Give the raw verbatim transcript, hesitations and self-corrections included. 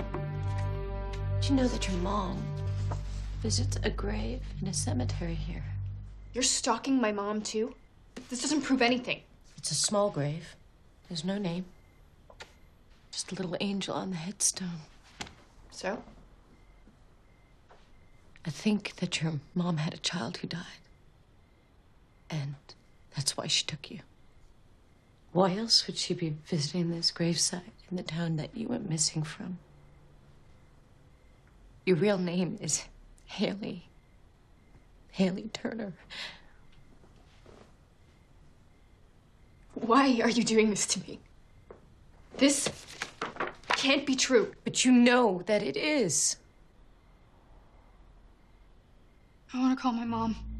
Did you know that your mom visits a grave in a cemetery here? You're stalking my mom, too? This doesn't prove anything. It's a small grave. There's no name. Just a little angel on the headstone. So? I think that your mom had a child who died. And that's why she took you. Why else would she be visiting this gravesite in the town that you went missing from? Your real name is Haley. Haley Turner. Why are you doing this to me? This can't be true. But you know that it is. I want to call my mom.